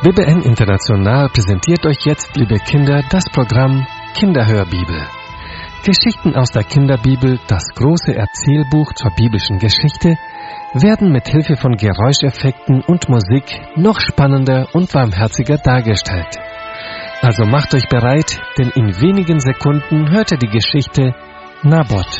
WBN International präsentiert euch jetzt, liebe Kinder, das Programm Kinderhörbibel. Geschichten aus der Kinderbibel, das große Erzählbuch zur biblischen Geschichte, werden mit Hilfe von Geräuscheffekten und Musik noch spannender und warmherziger dargestellt. Also macht euch bereit, denn in wenigen Sekunden hört ihr die Geschichte Naboth.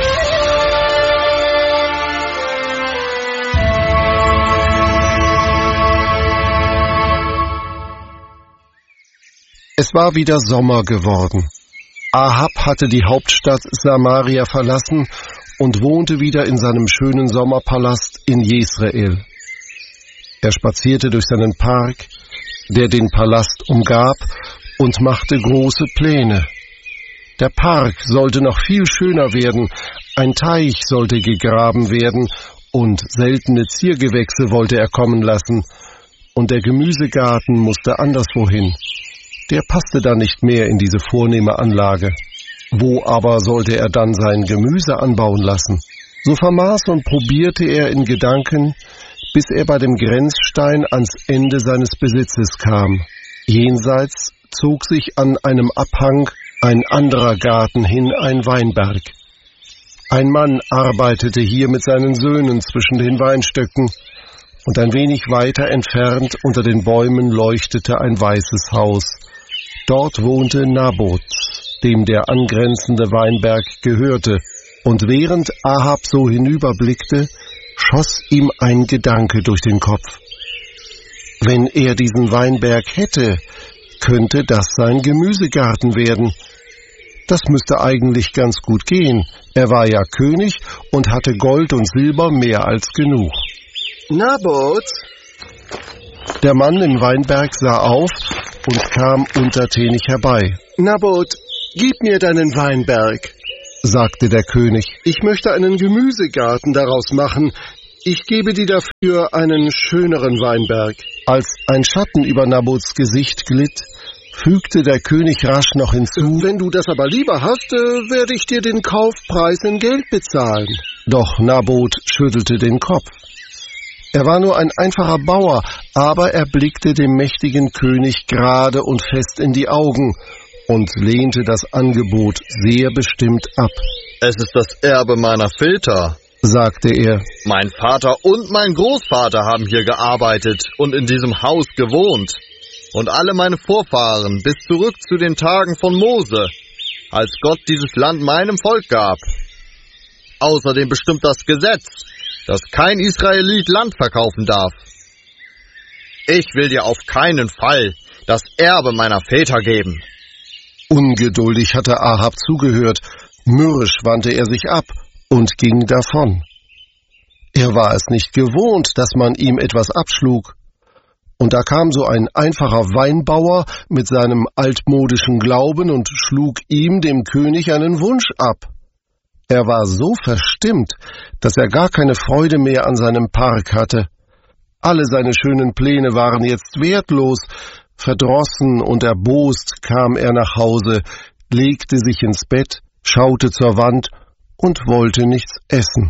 Es war wieder Sommer geworden. Ahab hatte die Hauptstadt Samaria verlassen und wohnte wieder in seinem schönen Sommerpalast in Jesrael. Er spazierte durch seinen Park, der den Palast umgab, und machte große Pläne. Der Park sollte noch viel schöner werden, ein Teich sollte gegraben werden und seltene Ziergewächse wollte er kommen lassen, und der Gemüsegarten musste anderswohin. Der passte dann nicht mehr in diese vornehme Anlage. Wo aber sollte er dann sein Gemüse anbauen lassen? So vermaß und probierte er in Gedanken, bis er bei dem Grenzstein ans Ende seines Besitzes kam. Jenseits zog sich an einem Abhang ein anderer Garten hin, ein Weinberg. Ein Mann arbeitete hier mit seinen Söhnen zwischen den Weinstöcken, und ein wenig weiter entfernt unter den Bäumen leuchtete ein weißes Haus. Dort wohnte Naboth, dem der angrenzende Weinberg gehörte, und während Ahab so hinüberblickte, schoss ihm ein Gedanke durch den Kopf. Wenn er diesen Weinberg hätte, könnte das sein Gemüsegarten werden. Das müsste eigentlich ganz gut gehen. Er war ja König und hatte Gold und Silber mehr als genug. Naboth! Der Mann im Weinberg sah auf und kam untertänig herbei. Naboth, gib mir deinen Weinberg, sagte der König. Ich möchte einen Gemüsegarten daraus machen. Ich gebe dir dafür einen schöneren Weinberg. Als ein Schatten über Naboths Gesicht glitt, fügte der König rasch noch hinzu: Wenn du das aber lieber hast, werde ich dir den Kaufpreis in Geld bezahlen. Doch Naboth schüttelte den Kopf. Er war nur ein einfacher Bauer, aber er blickte dem mächtigen König gerade und fest in die Augen und lehnte das Angebot sehr bestimmt ab. Es ist das Erbe meiner Väter, sagte er. Mein Vater und mein Großvater haben hier gearbeitet und in diesem Haus gewohnt. Und alle meine Vorfahren bis zurück zu den Tagen von Mose, als Gott dieses Land meinem Volk gab. Außerdem bestimmt das Gesetz, dass kein Israelit Land verkaufen darf. Ich will dir auf keinen Fall das Erbe meiner Väter geben. Ungeduldig hatte Ahab zugehört, mürrisch wandte er sich ab und ging davon. Er war es nicht gewohnt, dass man ihm etwas abschlug. Und da kam so ein einfacher Weinbauer mit seinem altmodischen Glauben und schlug ihm, dem König, einen Wunsch ab. Er war so verstimmt, dass er gar keine Freude mehr an seinem Park hatte. Alle seine schönen Pläne waren jetzt wertlos. Verdrossen und erbost kam er nach Hause, legte sich ins Bett, schaute zur Wand und wollte nichts essen.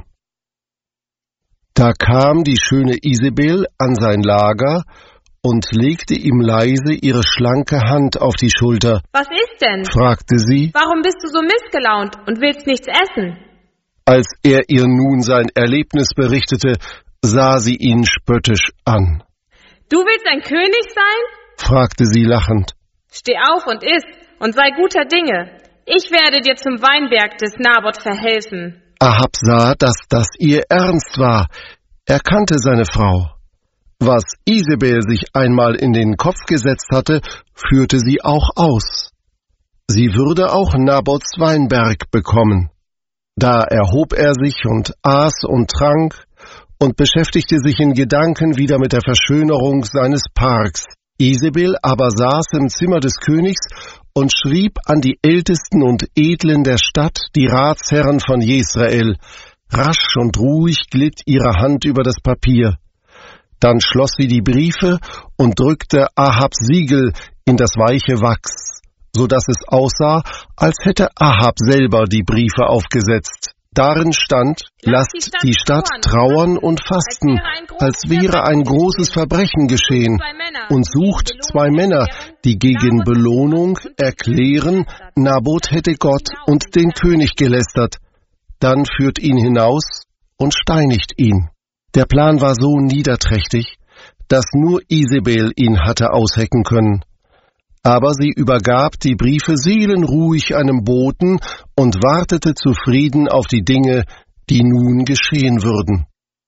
Da kam die schöne Isabel an sein Lager und legte ihm leise ihre schlanke Hand auf die Schulter. Was ist denn? Fragte sie. Warum bist du so missgelaunt und willst nichts essen? Als er ihr nun sein Erlebnis berichtete, sah sie ihn spöttisch an. Du willst ein König sein? Fragte sie lachend. Steh auf und iss und sei guter Dinge. Ich werde dir zum Weinberg des Naboth verhelfen. Ahab sah, dass das ihr Ernst war. Er kannte seine Frau. Was Isabel sich einmal in den Kopf gesetzt hatte, führte sie auch aus. Sie würde auch Naboths Weinberg bekommen. Da erhob er sich und aß und trank und beschäftigte sich in Gedanken wieder mit der Verschönerung seines Parks. Isabel aber saß im Zimmer des Königs und schrieb an die Ältesten und Edlen der Stadt, die Ratsherren von Jesrael. Rasch und ruhig glitt ihre Hand über das Papier. Dann schloss sie die Briefe und drückte Ahabs Siegel in das weiche Wachs, so dass es aussah, als hätte Ahab selber die Briefe aufgesetzt. Darin stand: Lasst die Stadt trauern und fasten, als wäre ein großes Verbrechen geschehen, und sucht 2 Männer, die gegen Belohnung erklären, Nabot hätte Gott und den König gelästert. Dann führt ihn hinaus und steinigt ihn. Der Plan war so niederträchtig, dass nur Isabel ihn hatte aushecken können. Aber sie übergab die Briefe seelenruhig einem Boten und wartete zufrieden auf die Dinge, die nun geschehen würden.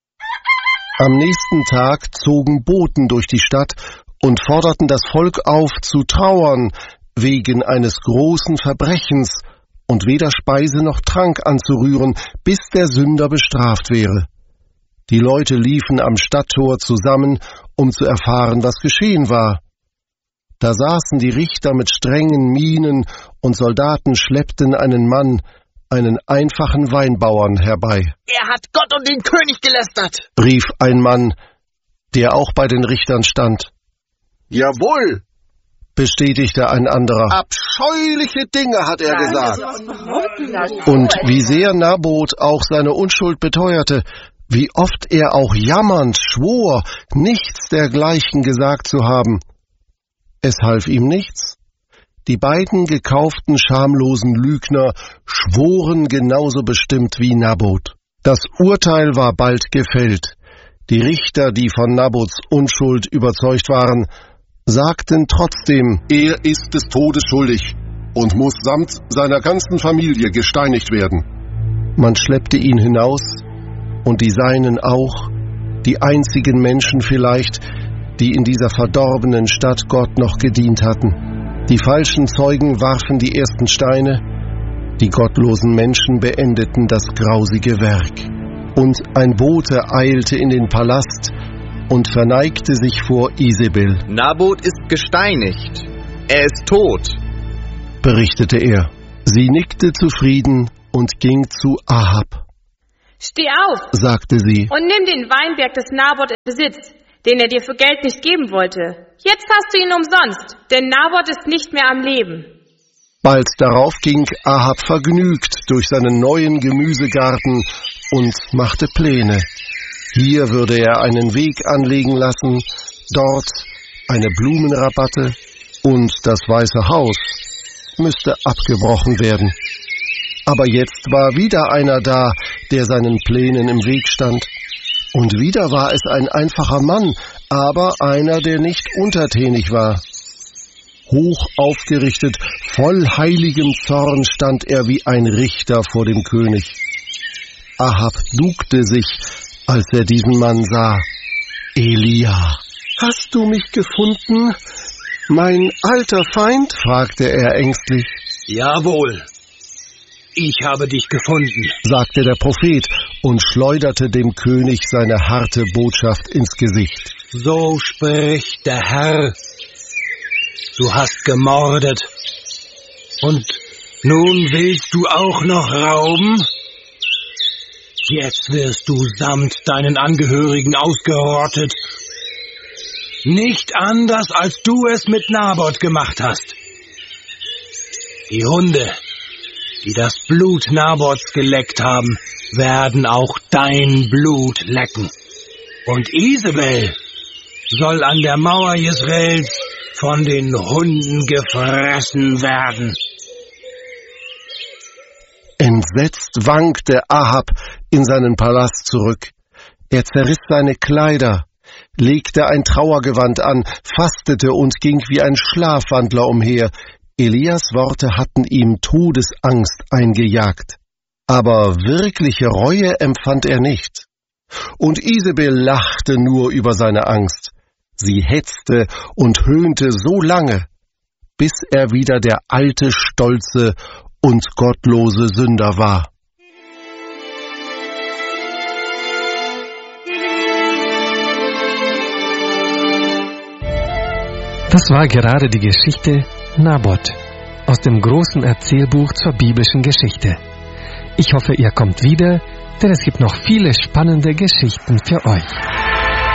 Am nächsten Tag zogen Boten durch die Stadt und forderten das Volk auf, zu trauern wegen eines großen Verbrechens und weder Speise noch Trank anzurühren, bis der Sünder bestraft wäre. Die Leute liefen am Stadttor zusammen, um zu erfahren, was geschehen war. Da saßen die Richter mit strengen Mienen und Soldaten schleppten einen Mann, einen einfachen Weinbauern, herbei. Er hat Gott und den König gelästert, rief ein Mann, der auch bei den Richtern stand. Jawohl, bestätigte ein anderer. Abscheuliche Dinge hat er gesagt. Und wie sehr Nabot auch seine Unschuld beteuerte, wie oft er auch jammernd schwor, nichts dergleichen gesagt zu haben. Es half ihm nichts. Die beiden gekauften, schamlosen Lügner schworen genauso bestimmt wie Nabot. Das Urteil war bald gefällt. Die Richter, die von Nabots Unschuld überzeugt waren, sagten trotzdem: Er ist des Todes schuldig und muss samt seiner ganzen Familie gesteinigt werden. Man schleppte ihn hinaus, und die Seinen auch, die einzigen Menschen vielleicht, die in dieser verdorbenen Stadt Gott noch gedient hatten. Die falschen Zeugen warfen die ersten Steine, die gottlosen Menschen beendeten das grausige Werk. Und ein Bote eilte in den Palast und verneigte sich vor Isabel. Nabot ist gesteinigt. Er ist tot, berichtete er. Sie nickte zufrieden und ging zu Ahab. Steh auf, sagte sie, und nimm den Weinberg des Nabot in Besitz, den er dir für Geld nicht geben wollte. Jetzt hast du ihn umsonst, denn Nabot ist nicht mehr am Leben. Bald darauf ging Ahab vergnügt durch seinen neuen Gemüsegarten und machte Pläne. Hier würde er einen Weg anlegen lassen, dort eine Blumenrabatte und das Weiße Haus müsste abgebrochen werden. Aber jetzt war wieder einer da, der seinen Plänen im Weg stand. Und wieder war es ein einfacher Mann, aber einer, der nicht untertänig war. Hoch aufgerichtet, voll heiligem Zorn stand er wie ein Richter vor dem König. Ahab duckte sich, als er diesen Mann sah. Elia. Hast du mich gefunden, mein alter Feind? Fragte er ängstlich. Jawohl, ich habe dich gefunden, sagte der Prophet und schleuderte dem König seine harte Botschaft ins Gesicht. So spricht der Herr. Du hast gemordet. Und nun willst du auch noch rauben? Jetzt wirst du samt deinen Angehörigen ausgerottet. Nicht anders, als du es mit Nabot gemacht hast. Die Hunde, die das Blut Nabots geleckt haben, werden auch dein Blut lecken. Und Isabel soll an der Mauer Jesraels von den Hunden gefressen werden. Entsetzt wankte Ahab in seinen Palast zurück. Er zerriss seine Kleider, legte ein Trauergewand an, fastete und ging wie ein Schlafwandler umher. Elias Worte hatten ihm Todesangst eingejagt. Aber wirkliche Reue empfand er nicht. Und Isabel lachte nur über seine Angst. Sie hetzte und höhnte so lange, bis er wieder der alte, stolze und gottlose Sünder war. Das war gerade die Geschichte Nabot aus dem großen Erzählbuch zur biblischen Geschichte. Ich hoffe, ihr kommt wieder, denn es gibt noch viele spannende Geschichten für euch.